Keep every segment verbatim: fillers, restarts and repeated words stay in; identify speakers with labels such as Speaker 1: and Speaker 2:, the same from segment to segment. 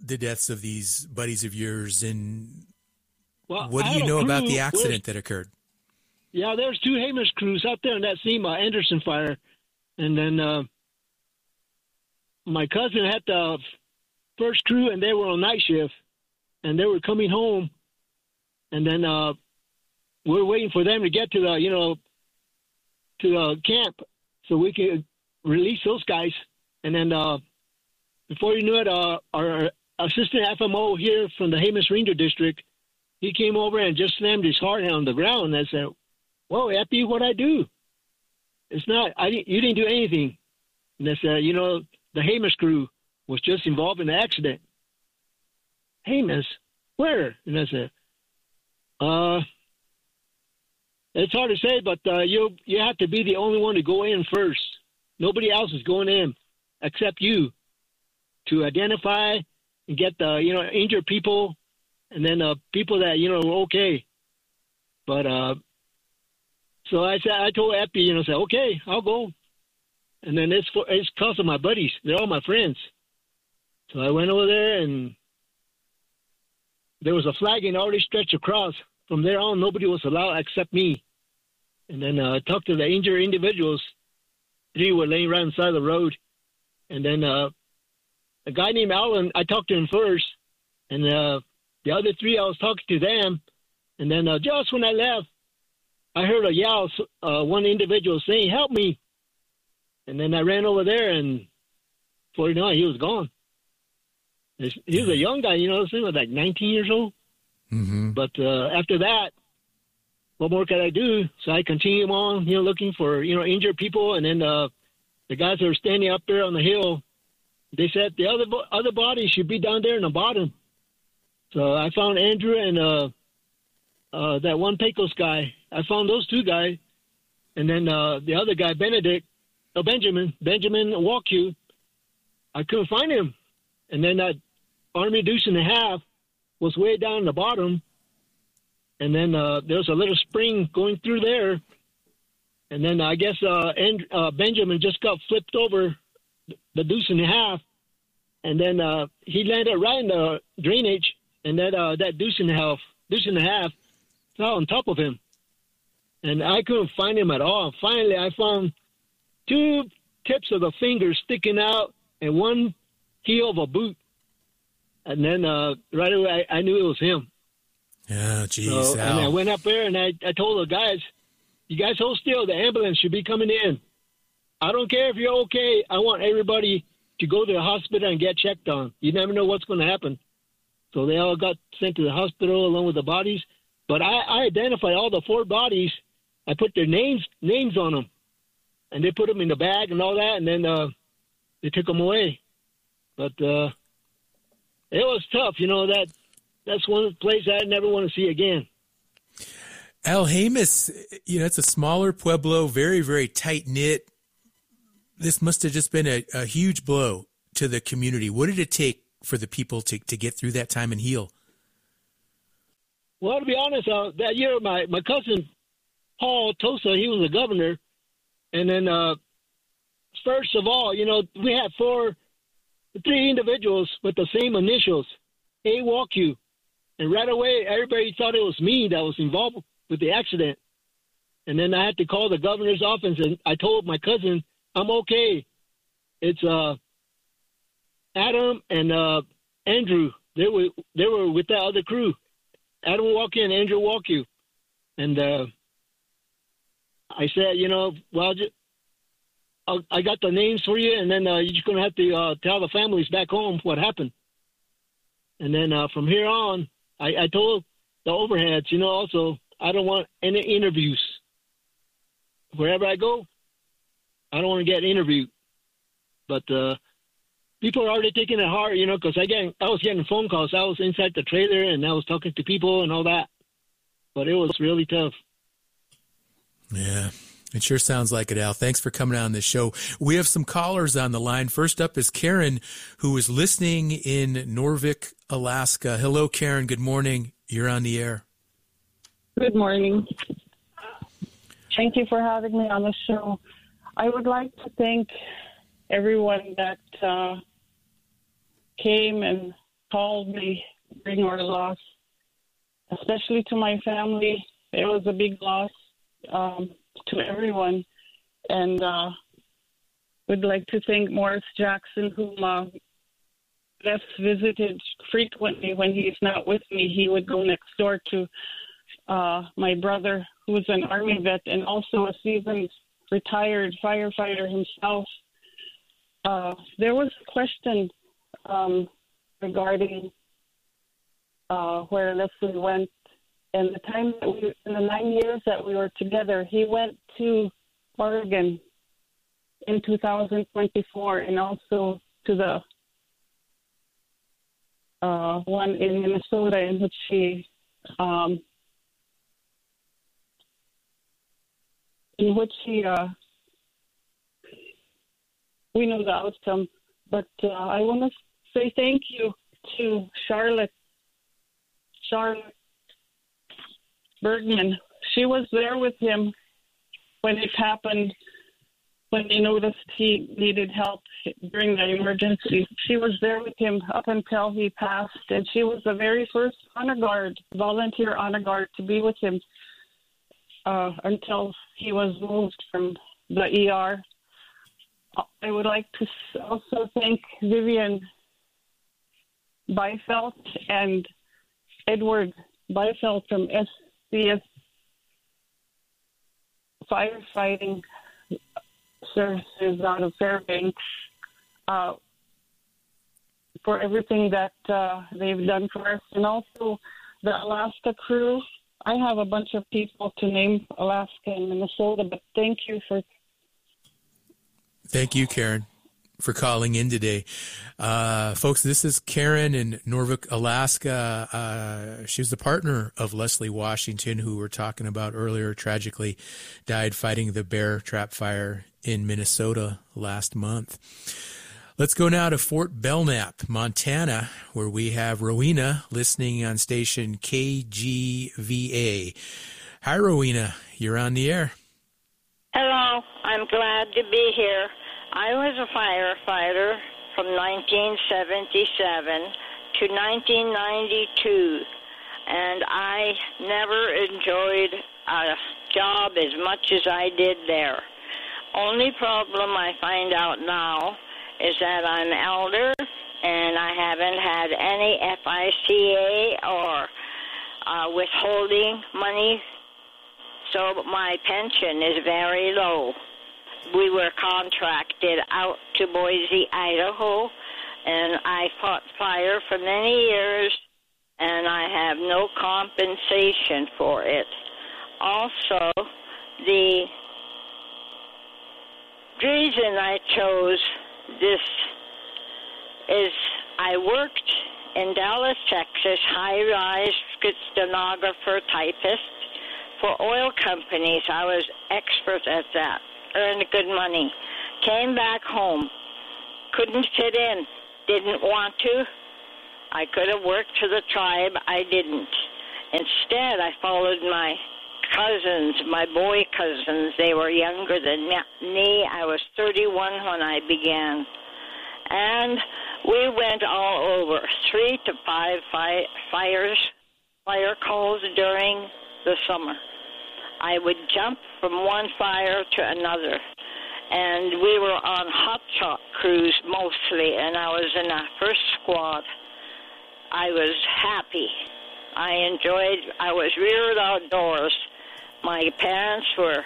Speaker 1: the deaths of these buddies of yours, and
Speaker 2: well,
Speaker 1: what do you know about the accident that occurred?
Speaker 2: Yeah, there's two Hamas crews out there in that scene by Anderson Fire, and then uh, my cousin had the first crew, and they were on night shift, and they were coming home, and then uh, we we're waiting for them to get to the, you know, to the camp so we could release those guys, and then uh, before you knew it, uh, our assistant F M O here from the Hamas Ranger District, he came over and just slammed his heart on the ground, and I said, "Whoa, Epi, what'd I do? It's not, I didn't, you didn't do anything." And I said, "You know, the Hamas crew was just involved in the accident." "Hamas? Where?" And I said, uh, it's hard to say, but uh, you you have to be the only one to go in first. Nobody else is going in except you to identify and get the, you know, injured people, and then uh, people that, you know, were okay. But uh, so I said, I told Epi, you know, said, "Okay, I'll go." And then it's for, it's because of my buddies. They're all my friends. So I went over there, and there was a flagging already stretched across. From there on, nobody was allowed except me. And then uh, I talked to the injured individuals. Three were laying right inside the road. And then uh, a guy named Alan, I talked to him first. And uh, the other three, I was talking to them. And then uh, just when I left, I heard a yell, uh, one individual saying, "Help me." And then I ran over there, and before you know it, he was gone. He was a young guy, you know, he was like nineteen years old.
Speaker 1: Mm-hmm.
Speaker 2: But uh, after that, what more could I do? So I continued on, you know, looking for, you know, injured people. And then uh, the guys that were standing up there on the hill, they said the other other bodies should be down there in the bottom. So I found Andrew and uh, uh, that one Pecos guy. I found those two guys. And then uh, the other guy, Benedict, oh, Benjamin, Benjamin Walkew, I couldn't find him. And then that Army Deuce and a half was way down in the bottom. And then uh, there was a little spring going through there. And then I guess uh, and, uh, Benjamin just got flipped over the Deuce and a half. And then uh, he landed right in the drainage. And then uh, that Deuce and a half, Deuce and a half fell on top of him. And I couldn't find him at all. Finally, I found two tips of the fingers sticking out and one heel of a boot. And then uh, right away, I, I knew it was him.
Speaker 1: Oh, geez.
Speaker 2: So, and I went up there, and I, I told the guys, "You guys hold still. The ambulance should be coming in. I don't care if you're okay. I want everybody to go to the hospital and get checked on. You never know what's going to happen." So they all got sent to the hospital along with the bodies. But I, I identified all the four bodies. I put their names names on them. And they put them in the bag and all that, and then uh, they took them away. But uh, it was tough, you know, that that's one place I never want to see again.
Speaker 1: Al, Hamas, you know, it's a smaller pueblo, very, very tight-knit. This must have just been a, a huge blow to the community. What did it take for the people to, to get through that time and heal?
Speaker 2: Well, to be honest, uh, that year my, my cousin Paul Tosa, he was the governor. And then uh, first of all, you know, we had four, three individuals with the same initials, A. Walkew. And right away, everybody thought it was me that was involved with the accident. And then I had to call the governor's office, and I told my cousin, "I'm okay. It's uh, Adam and uh, Andrew. They were they were with that other crew, Adam Walkew and Andrew Walkew." And uh, I said, you know, well, just, I'll, I got the names for you, and then uh, you're just going to have to uh, tell the families back home what happened. And then uh, from here on, I, I told the overheads, you know, also, I don't want any interviews. Wherever I go, I don't want to get interviewed. But uh, people are already taking it hard, you know, because I, get, I was getting phone calls. I was inside the trailer, and I was talking to people and all that. But it was really tough.
Speaker 1: Yeah, it sure sounds like it, Al. Thanks for coming on this show. We have some callers on the line. First up is Karen, who is listening in Norvik, Alaska. Hello, Karen. Good morning. You're on the air.
Speaker 3: Good morning. Thank you for having me on the show. I would like to thank everyone that uh, came and called me during our loss, especially to my family. It was a big loss um, to everyone. And uh, would like to thank Morris Jackson, whom uh, Les visited frequently when he's not with me. He would go next door to uh, my brother, who was an Army vet and also a seasoned retired firefighter himself. Uh, there was a question um, regarding uh, where Leslie went. And the time that we, in the nine years that we were together, he went to Oregon in two thousand twenty-four and also to the uh, one in Minnesota in which he um, in which he uh, we know the outcome. But uh, I want to say thank you to Charlotte, Charlotte Bergman. She was there with him when it happened, when he noticed he needed help during the emergency. She was there with him up until he passed, and she was the very first honor guard, volunteer honor guard, to be with him uh, until he was moved from the E R. I would like to also thank Vivian Byfeld and Edward Byfeld from S C S Firefighting Services out of Fairbanks uh, for everything that uh, they've done for us, and also the Alaska crew. I have a bunch of people to name, Alaska and Minnesota, but thank you for.
Speaker 1: Thank you, Karen, for calling in today. Uh, folks, this is Karen in Norfolk, Alaska. Uh, she was the partner of Leslie Washington, who we were talking about earlier, tragically died fighting the bear trap fire in Minnesota last month. Let's go now to Fort Belknap, Montana, where we have Rowena listening on station K G V A. Hi, Rowena. You're on the air.
Speaker 4: Hello. I'm glad to be here. I was a firefighter from nineteen seventy-seven to nineteen ninety-two, and I never enjoyed a job as much as I did there. Only problem I find out now is that I'm elder and I haven't had any F I C A or uh, withholding money, so my pension is very low. We were contracted out to Boise, Idaho, and I fought fire for many years, and I have no compensation for it. Also, the reason I chose this is I worked in Dallas, Texas, high-rise stenographer, typist for oil companies. I was expert at that. Earned good money. Came back home. Couldn't fit in. Didn't want to. I could have worked for the tribe. I didn't. Instead, I followed my cousins, my boy cousins. They were younger than me. I was thirty-one when I began. And we went all over, three to five fi- fires, fire calls during the summer. I would jump from one fire to another. And we were on hot shot crews mostly, and I was in a first squad. I was happy. I enjoyed, I was reared outdoors. My parents were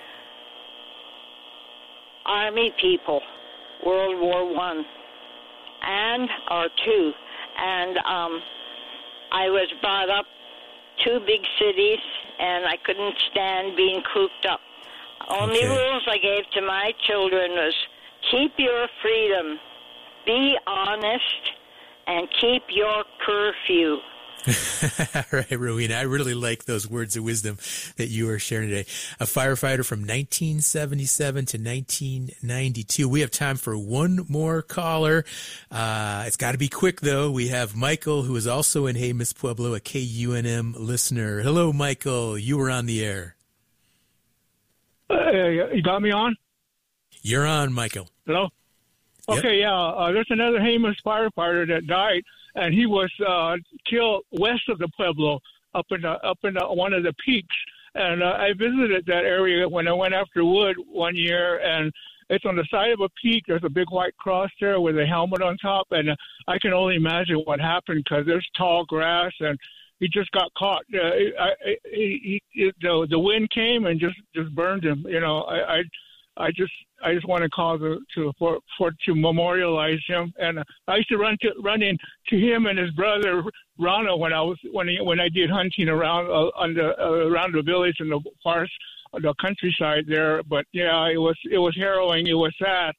Speaker 4: Army people, World War One and or two. And um, I was brought up two big cities, and I couldn't stand being cooped up. Only
Speaker 1: Okay.
Speaker 4: rules I gave to my children was keep your freedom, be honest, and keep your curfew.
Speaker 1: All right, Rowena, I really like those words of wisdom that you are sharing today. A firefighter from nineteen seventy-seven to nineteen ninety-two. We have time for one more caller. Uh, it's got to be quick, though. We have Michael, who is also in Jemez Pueblo, a K U N M listener. Hello, Michael. You were on the air.
Speaker 5: Uh, you got me on?
Speaker 1: You're on, Michael.
Speaker 5: Hello?
Speaker 1: Yep.
Speaker 5: Okay, yeah. Uh, there's another Jemez firefighter that died, and he was uh, killed west of the Pueblo, up in the, up in the, one of the peaks. And uh, I visited that area when I went after wood one year, and it's on the side of a peak. There's a big white cross there with a helmet on top, and uh, I can only imagine what happened because there's tall grass, and he just got caught. Uh, I, I, he, he, the, the wind came and just, just burned him. You know, I, I, I just I just want to call the, to for, for to memorialize him. And uh, I used to run to run in to him and his brother Rana when I was when he, when I did hunting around uh, on the uh, around the village and the forest, the countryside there. But yeah, it was it was harrowing. It was sad.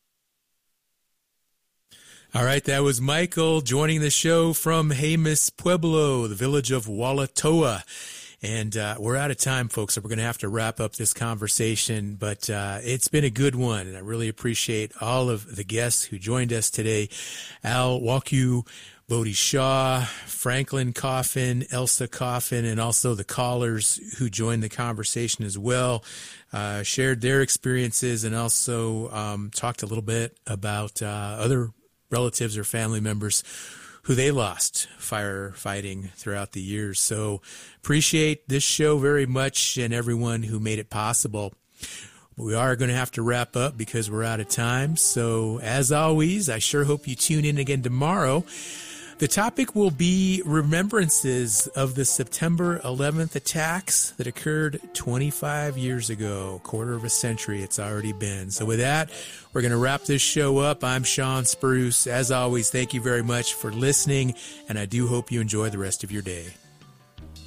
Speaker 1: All right, that was Michael joining the show from Jemez Pueblo, the village of Walatoa. And uh, we're out of time, folks, so we're going to have to wrap up this conversation. But uh, it's been a good one, and I really appreciate all of the guests who joined us today. Al Waku, Bodie Shaw, Franklin Coffin, Elsa Coffin, and also the callers who joined the conversation as well, uh, shared their experiences and also um, talked a little bit about uh, other relatives or family members who they lost firefighting throughout the years. So appreciate this show very much and everyone who made it possible. We are going to have to wrap up because we're out of time. So as always, I sure hope you tune in again tomorrow. The topic will be remembrances of the September eleventh attacks that occurred twenty-five years ago, quarter of a century it's already been. So with that, we're going to wrap this show up. I'm Sean Spruce. As always, thank you very much for listening, and I do hope you enjoy the rest of your day.